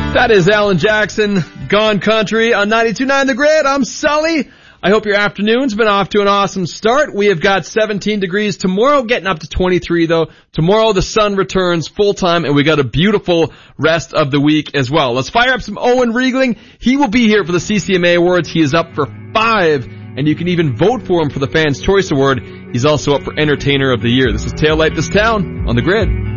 That is Alan Jackson, Gone Country on 92.9 The Grid. I'm Sully. I hope your afternoon's been off to an awesome start. We have got 17 degrees tomorrow, getting up to 23 though. Tomorrow the sun returns full time and we got a beautiful rest of the week as well. Let's fire up some Owen Riegling. He will be here for the CCMA Awards. He is up for 5 and you can even vote for him for the Fans' Choice Award. He's also up for Entertainer of the Year. This is Taillight This Town on The Grid.